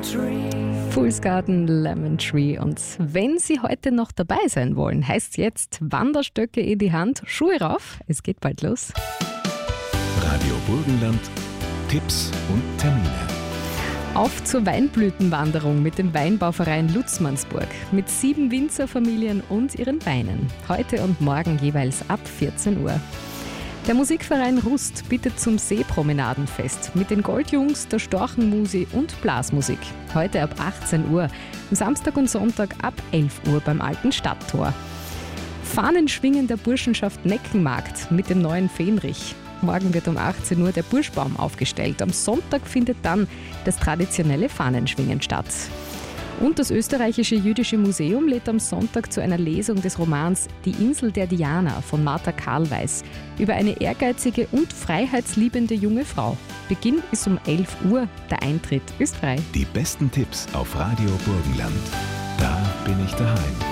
Fool's Garden, Lemon Tree. Und wenn Sie heute noch dabei sein wollen, heißt jetzt Wanderstöcke in die Hand, Schuhe rauf. Es geht bald los. Radio Burgenland, Tipps und Termine. Auf zur Weinblütenwanderung mit dem Weinbauverein Lutzmannsburg. Mit 7 Winzerfamilien und ihren Weinen. Heute und morgen jeweils ab 14 Uhr. Der Musikverein Rust bittet zum Seepromenadenfest mit den Goldjungs, der Storchenmusi und Blasmusik. Heute ab 18 Uhr, am Samstag und Sonntag ab 11 Uhr beim alten Stadttor. Fahnenschwingen der Burschenschaft Neckenmarkt mit dem neuen Fähnrich. Morgen wird um 18 Uhr der Burschbaum aufgestellt. Am Sonntag findet dann das traditionelle Fahnenschwingen statt. Und das österreichische Jüdische Museum lädt am Sonntag zu einer Lesung des Romans Die Insel der Diana von Martha Karlweis über eine ehrgeizige und freiheitsliebende junge Frau. Beginn ist um 11 Uhr, der Eintritt ist frei. Die besten Tipps auf Radio Burgenland. Da bin ich daheim.